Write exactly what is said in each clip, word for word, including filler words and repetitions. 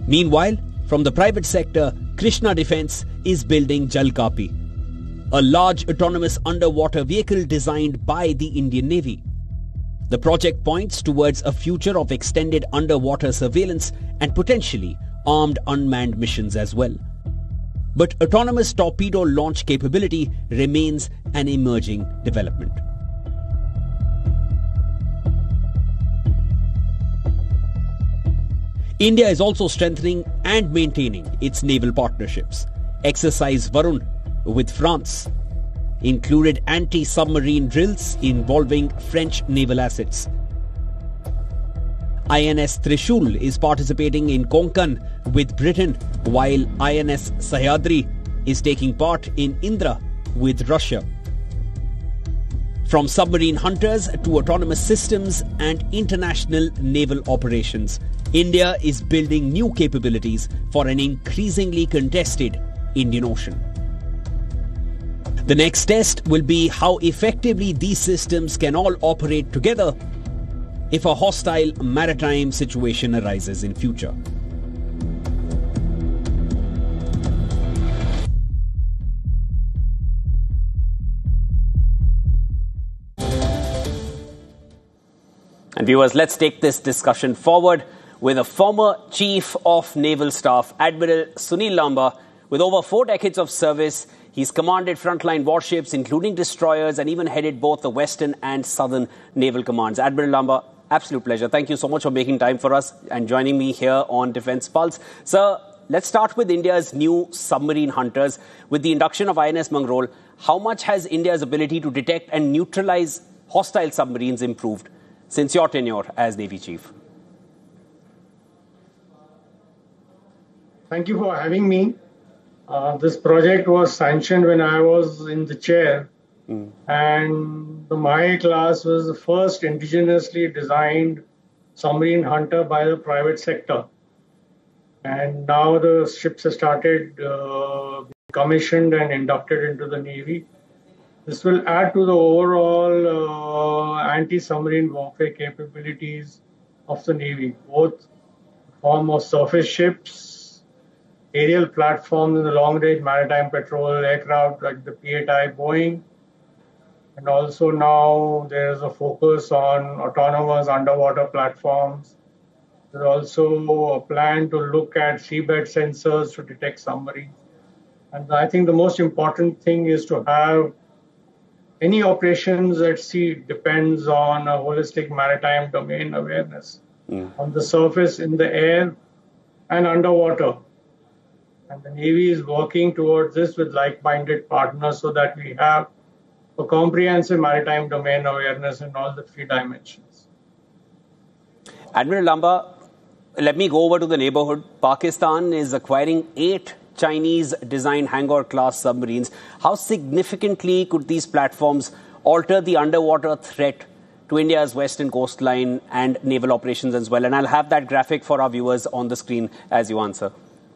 Meanwhile, from the private sector, Krishna Defence is building Jalkapi, a large autonomous underwater vehicle designed by the Indian Navy. The project points towards a future of extended underwater surveillance and potentially armed unmanned missions as well. But autonomous torpedo launch capability remains an emerging development. India is also strengthening and maintaining its naval partnerships. Exercise Varun with France included anti-submarine drills involving French naval assets. I N S Trishul is participating in Konkan with Britain, while I N S Sahyadri is taking part in Indra with Russia. From submarine hunters to autonomous systems and international naval operations, India is building new capabilities for an increasingly contested Indian Ocean. The next test will be how effectively these systems can all operate together if a hostile maritime situation arises in future. And viewers, let's take this discussion forward with a former Chief of Naval Staff, Admiral Sunil Lamba. With over four decades of service, he's commanded frontline warships, including destroyers, and even headed both the Western and Southern Naval Commands. Admiral Lamba, absolute pleasure. Thank you so much for making time for us and joining me here on Defence Pulse. Sir, let's start with India's new submarine hunters. With the induction of I N S Mangrol, how much has India's ability to detect and neutralize hostile submarines improved since your tenure as Navy Chief? Thank you for having me. Uh, this project was sanctioned when I was in the chair, mm. and the Mahi class was the first indigenously designed submarine hunter by the private sector. And now the ships have started uh, commissioned and inducted into the Navy. This will add to the overall uh, anti-submarine warfare capabilities of the Navy, both in form of surface ships, aerial platforms in the long-range maritime patrol aircraft like the P eight I Boeing, and also now there is a focus on autonomous underwater platforms. There's also a plan to look at seabed sensors to detect submarines. And I think the most important thing is to have any operations at sea depends on a holistic maritime domain awareness mm. on the surface, in the air, and underwater. And the Navy is working towards this with like-minded partners so that we have a comprehensive maritime domain awareness in all the three dimensions. Admiral Lamba, let me go over to the neighborhood. Pakistan is acquiring eight Chinese-designed Hangar-class submarines. How significantly could these platforms alter the underwater threat to India's western coastline and naval operations as well? And I'll have that graphic for our viewers on the screen as you answer.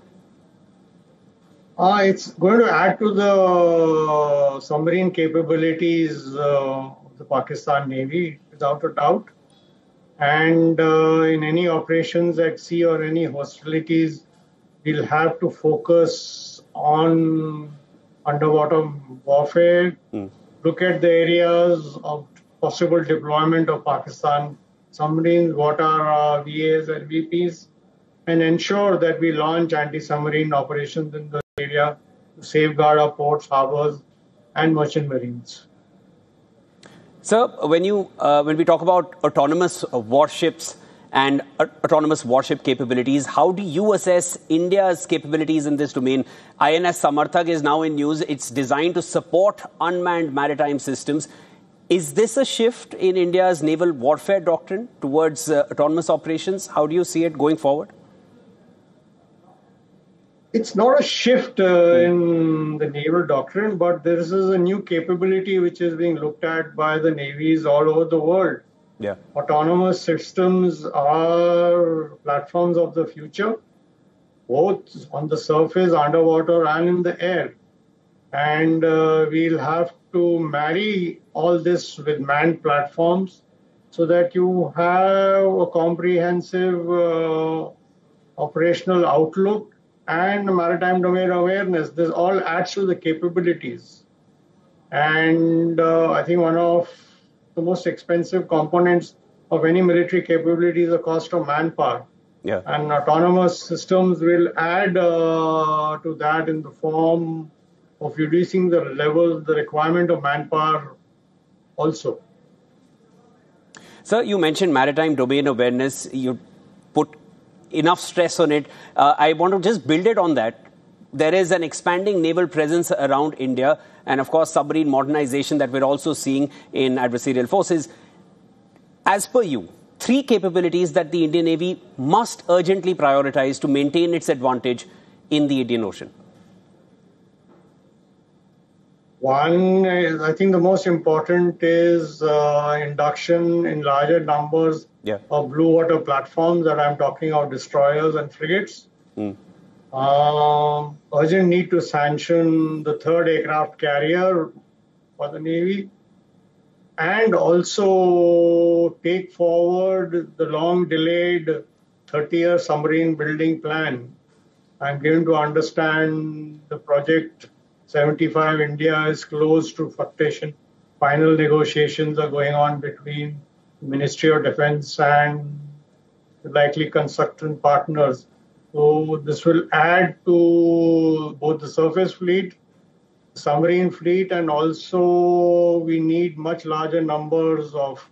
Uh, it's going to add to the submarine capabilities uh, of the Pakistan Navy, without a doubt. And uh, in any operations at sea or any hostilities, we'll have to focus on underwater warfare, mm. look at the areas of possible deployment of Pakistan submarines, what are uh, V As and V Ps, and ensure that we launch anti-submarine operations in the area to safeguard our ports, harbors, and merchant marines. Sir, when you uh, when we talk about autonomous uh, warships and uh, autonomous warship capabilities, how do you assess India's capabilities in this domain? I N S Samarthak is now in news. It's designed to support unmanned maritime systems. Is this a shift in India's naval warfare doctrine towards uh, autonomous operations? How do you see it going forward? It's not a shift uh, in the naval doctrine, but there is a new capability which is being looked at by the navies all over the world. Yeah. Autonomous systems are platforms of the future, both on the surface, underwater, and in the air. And uh, we'll have to marry all this with manned platforms so that you have a comprehensive uh, operational outlook, and maritime domain awareness. This all adds to the capabilities. And uh, I think one of the most expensive components of any military capability is the cost of manpower. Yeah. And autonomous systems will add uh, to that in the form of reducing the level, the requirement of manpower also. Sir, you mentioned maritime domain awareness. You put enough stress on it. Uh, I want to just build it on that. There is an expanding naval presence around India and, of course, submarine modernization that we're also seeing in adversarial forces. As per you, three capabilities that the Indian Navy must urgently prioritize to maintain its advantage in the Indian Ocean. One is, I think the most important is uh, induction in larger numbers yeah. of blue water platforms that I'm talking of, destroyers and frigates. Mm. Um, urgent need to sanction the third aircraft carrier for the Navy, and also take forward the long-delayed thirty-year submarine building plan. I'm given to understand the project seventy-five India is close to fruition. Final negotiations are going on between the Ministry of Defense and the likely construction partners. So this will add to both the surface fleet, submarine fleet, and also we need much larger numbers of